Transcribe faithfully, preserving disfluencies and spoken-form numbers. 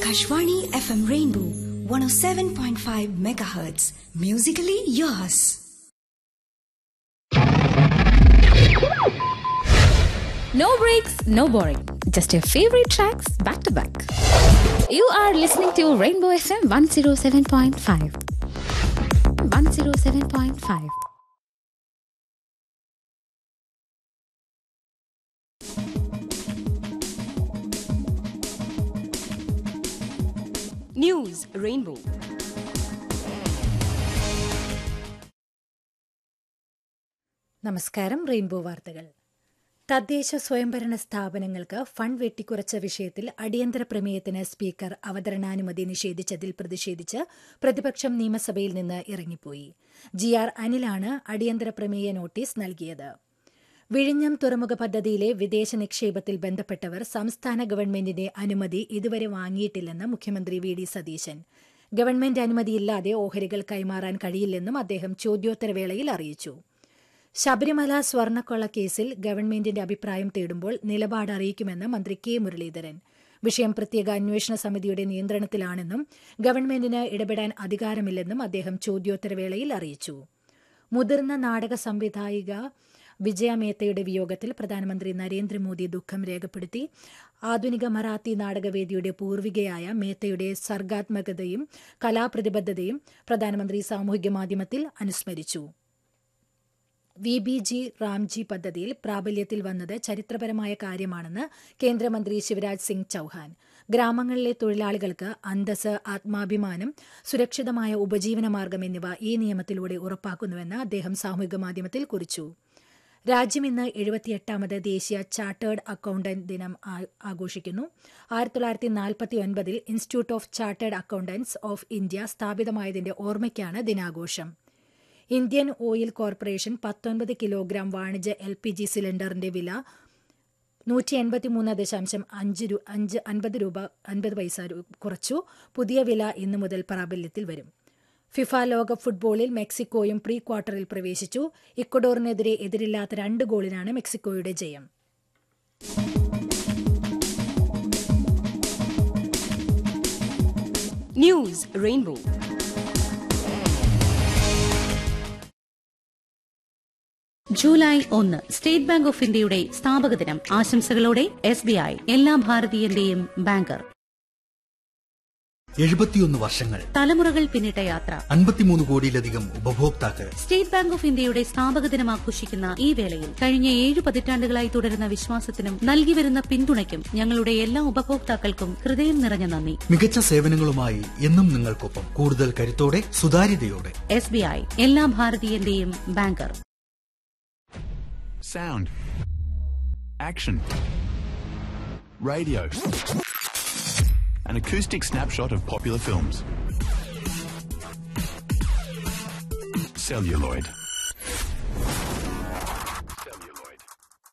Akashvani F M Rainbow one oh seven point five megahertz. Musically yours. No breaks, no boring. Just your favorite tracks back to back. You are listening to Rainbow F M one oh seven point five. one oh seven point five. News Rainbow. നമസ്കാരം. Rainbow വാർത്തകൾ. തദ്ദേശ സ്വയംഭരണ സ്ഥാപനങ്ങൾക്ക് fund വെട്ടിക്കുറച്ച വിഷയത്തിൽ അടിയന്തര പ്രമേയത്തിന് speaker അവതരണാനുമതി നിഷേധിച്ചതിൽ പ്രതിഷേധിച്ച് പ്രതിപക്ഷം നിയമസഭയിൽ നിന്ന് ഇറങ്ങിപ്പോയി. ജി ആർ അനിലാണ് അടിയന്തര പ്രമേയ നോട്ടീസ് നൽകിയത്. വിഴിഞ്ഞം തുറമുഖ പദ്ധതിയിലെ വിദേശ നിക്ഷേപത്തിൽ ബന്ധപ്പെട്ടവർ സംസ്ഥാന ഗവൺമെന്റിന്റെ അനുമതി ഇതുവരെ വാങ്ങിയിട്ടില്ലെന്ന് മുഖ്യമന്ത്രി വി ഡി സതീശൻ. ഗവൺമെന്റ് അനുമതിയില്ലാതെ ഓഹരികൾ കൈമാറാൻ കഴിയില്ലെന്നും അദ്ദേഹം ചോദ്യോത്തരവേളയിൽ അറിയിച്ചു. ശബരിമല സ്വർണ്ണക്കൊള്ള കേസിൽ ഗവൺമെന്റിന്റെ അഭിപ്രായം തേടുമ്പോൾ നിലപാട് അറിയിക്കുമെന്ന് മന്ത്രി കെ മുരളീധരൻ. വിഷയം പ്രത്യേക അന്വേഷണ സമിതിയുടെ നിയന്ത്രണത്തിലാണെന്നും ഗവൺമെന്റിന് ഇടപെടാൻ അധികാരമില്ലെന്നും അദ്ദേഹം ചോദ്യോത്തരവേളയിൽ അറിയിച്ചു. മുതിർന്ന നാടക സംവിധായിക വിജയ മേത്തയുടെ വിയോഗത്തിൽ പ്രധാനമന്ത്രി നരേന്ദ്രമോദി ദുഃഖം രേഖപ്പെടുത്തി. ആധുനിക മറാത്തി നാടകവേദിയുടെ പൂർവികയായ മേത്തയുടെ സർഗാത്മകതയും കലാപ്രതിബദ്ധതയും പ്രധാനമന്ത്രി സാമൂഹിക മാധ്യമത്തിൽ അനുസ്മരിച്ചു. വി ബി ജി റാംജി പദ്ധതിയിൽ പ്രാബല്യത്തിൽ വന്നത് ചരിത്രപരമായ കാര്യമാണെന്ന് കേന്ദ്രമന്ത്രി ശിവരാജ് സിംഗ് ചൌഹാൻ. ഗ്രാമങ്ങളിലെ തൊഴിലാളികൾക്ക് അന്തസ്, ആത്മാഭിമാനം, സുരക്ഷിതമായ ഉപജീവനമാർഗം എന്നിവ ഈ നിയമത്തിലൂടെ ഉറപ്പാക്കുന്നുവെന്ന് അദ്ദേഹം സാമൂഹിക മാധ്യമത്തിൽ കുറിച്ചു. രാജ്യം ഇന്ന് എഴുപത്തിയെട്ടാമത് ദേശീയ ചാർട്ടേഡ് അക്കൌണ്ടന്റ് ദിനം ആഘോഷിക്കുന്നു. ആയിരത്തി തൊള്ളായിരത്തി നാൽപ്പത്തി ഒൻപതിൽ institute of chartered accountants of India സ്ഥാപിതമായതിന്റെ ഓർമ്മയ്ക്കാണ് ദിനാഘോഷം. ഇന്ത്യൻ ഓയിൽ കോർപ്പറേഷൻ പത്തൊൻപത് കിലോഗ്രാം വാണിജ്യ എൽ പി ജി സിലിണ്ടറിന്റെ വില നൂറ്റി എൺപത്തിമൂന്ന് ദശാംശം അഞ്ച് അഞ്ച് അൻപത് രൂപ അൻപത് പൈസ കുറച്ചു. പുതിയ വില ഇന്നു മുതൽ പ്രാബല്യത്തിൽ വരും. ഫിഫ ലോകകപ്പ് ഫുട്ബോളിൽ മെക്സിക്കോയും പ്രീ ക്വാർട്ടറിൽ പ്രവേശിച്ചു. ഇക്വഡോറിനെതിരെ എതിരില്ലാത്ത രണ്ട് ഗോളിനാണ് മെക്സിക്കോയുടെ ജയം. News rainbow. ജൂലൈ ഒന്ന് സ്റ്റേറ്റ് ബാങ്ക് ഓഫ് ഇന്ത്യയുടെ സ്ഥാപക ദിനം. ആശംസകളോടെ എസ് ബി ഐ, എല്ലാ ഭാരതീയന്റെയും ബാങ്കർ. എഴുപത്തിയൊന്ന് വർഷങ്ങൾ, തലമുറകൾ പിന്നിട്ട യാത്ര, അൻപത്തിമൂന്ന് കോടിയിലധികം ഉപഭോക്താക്കൾ. സ്റ്റേറ്റ് ബാങ്ക് ഓഫ് ഇന്ത്യയുടെ സ്ഥാപക ദിനം ആഘോഷിക്കുന്ന ഈ വേളയിൽ കഴിഞ്ഞ ഏഴ് പതിറ്റാണ്ടുകളായി തുടരുന്ന വിശ്വാസത്തിനും നൽകിവരുന്ന പിന്തുണയ്ക്കും ഞങ്ങളുടെ എല്ലാ ഉപഭോക്താക്കൾക്കും ഹൃദയം നിറഞ്ഞ നന്ദി. മികച്ച സേവനങ്ങളുമായി എന്നും നിങ്ങൾക്കൊപ്പം, കൂടുതൽ കരുത്തോടെ, സുതാര്യതയോടെ. എസ് ബി ഐ, എല്ലാ ഭാരതീയന്റെയും banker. Sound, action, radio, an acoustic snapshot of popular films. Celluloid.